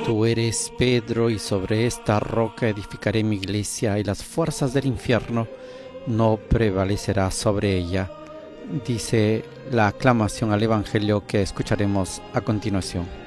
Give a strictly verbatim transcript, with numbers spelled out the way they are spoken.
Tú eres Pedro, y sobre esta roca edificaré mi iglesia, y las fuerzas del infierno no prevalecerá sobre ella. Dice la aclamación al Evangelio que escucharemos a continuación.